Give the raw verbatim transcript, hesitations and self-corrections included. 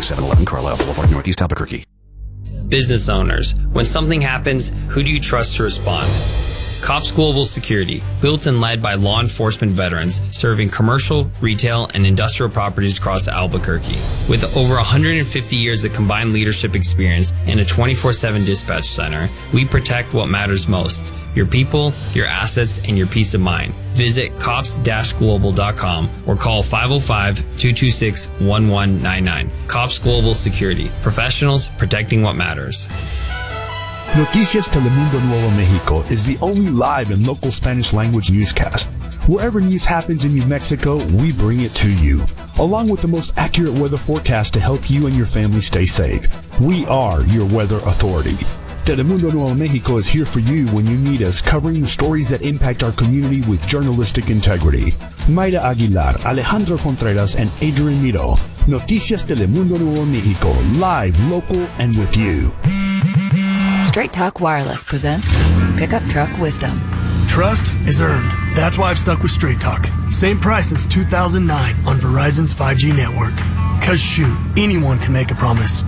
seven eleven Carlisle Boulevard, Northeast Albuquerque. Business owners, when something happens, who do you trust to respond? Cops Global Security, built and led by law enforcement veterans serving commercial, retail, and industrial properties across Albuquerque. With over one hundred fifty years of combined leadership experience and a twenty-four seven dispatch center, we protect what matters most: your people, your assets, and your peace of mind. Visit cops dash global dot com or call five oh five, two two six, one one nine nine. Cops Global Security, professionals protecting what matters. Noticias Telemundo Nuevo Mexico is the only live and local Spanish language newscast. Wherever news happens in New Mexico, we bring it to you, along with the most accurate weather forecast to help you and your family stay safe. We are your weather authority. Telemundo Nuevo Mexico is here for you when you need us, covering the stories that impact our community with journalistic integrity. Mayra Aguilar, Alejandro Contreras, and Adrian Miro. Noticias Telemundo Nuevo Mexico, live, local, and with you. Straight Talk Wireless presents Pickup Truck Wisdom. Trust is earned. That's why I've stuck with Straight Talk. Same price since two thousand nine on Verizon's five G network. Cause shoot, anyone can make a promise.